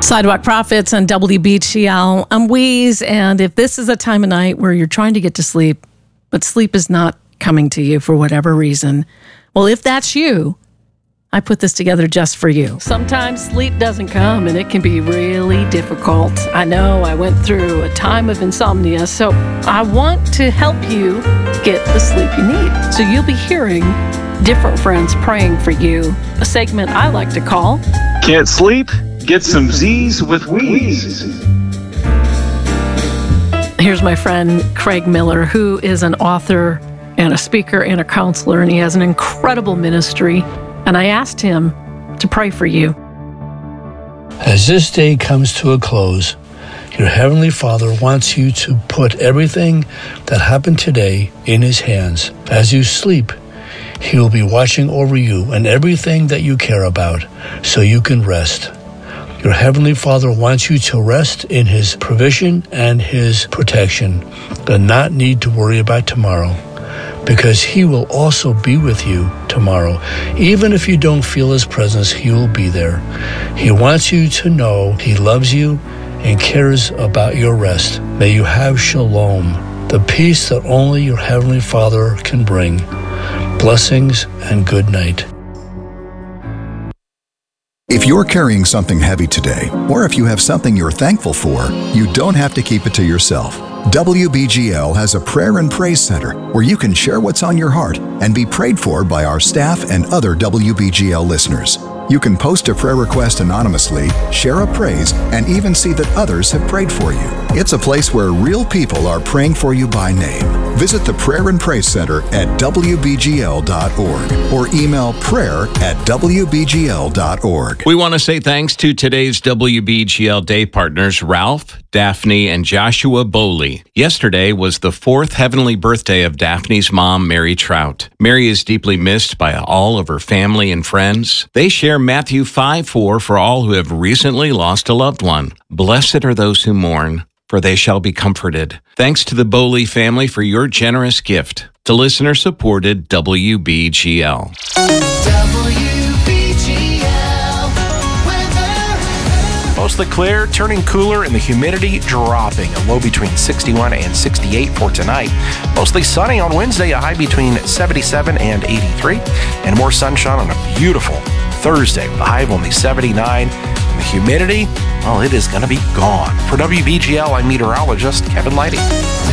Sidewalk Prophets on WBGL. I'm Weeze, and if this is a time of night where you're trying to get to sleep, but sleep is not coming to you for whatever reason, well, if that's you, I put this together just for you. Sometimes sleep doesn't come, and it can be really difficult. I know I went through a time of insomnia, so I want to help you get the sleep you need. So you'll be hearing different friends praying for you, a segment I like to call Can't Sleep? Get some Z's with Weeze. Here's my friend Craig Miller, who is an author and a speaker and a counselor, and he has an incredible ministry. And I asked him to pray for you. As this day comes to a close, your Heavenly Father wants you to put everything that happened today in His hands. As you sleep, He will be watching over you and everything that you care about so you can rest. Your Heavenly Father wants you to rest in His provision and His protection and not need to worry about tomorrow, because He will also be with you tomorrow. Even if you don't feel His presence, He will be there. He wants you to know He loves you and cares about your rest. May you have shalom, the peace that only your Heavenly Father can bring. Blessings and good night. If you're carrying something heavy today, or if you have something you're thankful for, you don't have to keep it to yourself. WBGL has a prayer and praise center where you can share what's on your heart and be prayed for by our staff and other WBGL listeners. You can post a prayer request anonymously, share a praise, and even see that others have prayed for you. It's a place where real people are praying for you by name. Visit the Prayer and Praise Center at WBGL.org or email prayer@WBGL.org. We want to say thanks to today's WBGL Day partners, Ralph, Daphne, and Joshua Bowley. Yesterday was the 4th heavenly birthday of Daphne's mom, Mary Trout. Mary is deeply missed by all of her family and friends. They share Matthew 5:4 for all who have recently lost a loved one. Blessed are those who mourn, for they shall be comforted. Thanks to the Bowley family for your generous gift to listener-supported WBGL. Mostly clear, turning cooler, and the humidity dropping. A low between 61 and 68 for tonight. Mostly sunny on Wednesday, a high between 77 and 83. And more sunshine on a beautiful Thursday with a high of only 79. And the humidity, well, it is going to be gone. For WBGL, I'm meteorologist Kevin Leidy.